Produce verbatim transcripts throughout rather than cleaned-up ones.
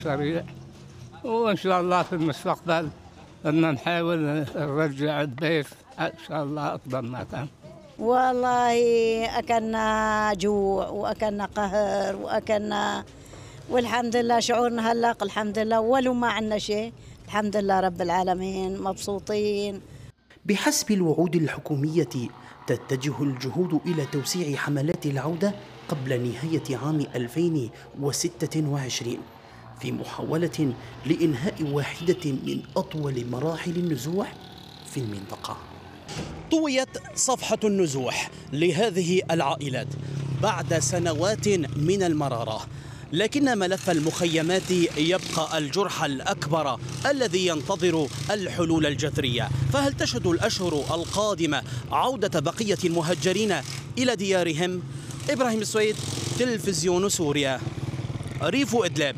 سريع، وإن شاء الله في المستقبل بدنا نحاول نرجع البيت إن شاء الله أفضل ما كان. والله أكلنا جوع وأكلنا قهر وأكلنا، والحمد لله شعورنا هلق الحمد لله، ولو ما عندنا شيء الحمد لله رب العالمين مبسوطين. بحسب الوعود الحكومية تتجه الجهود إلى توسيع حملات العودة قبل نهاية عام ألفين وستة وعشرين في محاولة لإنهاء واحدة من أطول مراحل النزوح في المنطقة. طويت صفحة النزوح لهذه العائلات بعد سنوات من المرارة، لكن ملف المخيمات يبقى الجرح الأكبر الذي ينتظر الحلول الجذرية. فهل تشهد الأشهر القادمة عودة بقية المهجرين إلى ديارهم؟ إبراهيم السويد، تلفزيون سوريا، ريف إدلب.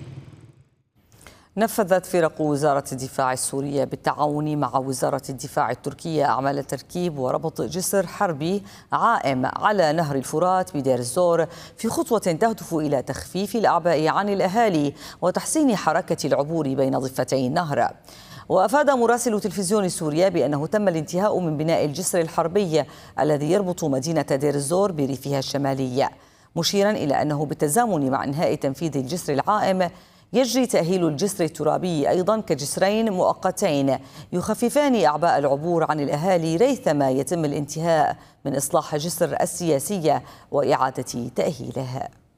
نفذت فرق وزارة الدفاع السورية بالتعاون مع وزارة الدفاع التركية أعمال تركيب وربط جسر حربي عائم على نهر الفرات بدير الزور في خطوة تهدف إلى تخفيف الأعباء عن الأهالي وتحسين حركة العبور بين ضفتي النهر. وأفاد مراسل تلفزيون سوريا بأنه تم الانتهاء من بناء الجسر الحربي الذي يربط مدينة دير الزور بريفها الشمالي، مشيرا إلى أنه بالتزامن مع إنهاء تنفيذ الجسر العائم يجري تأهيل الجسر الترابي أيضا كجسرين مؤقتين يخففان أعباء العبور عن الأهالي ريثما يتم الانتهاء من إصلاح جسر السياسية وإعادة تأهيله.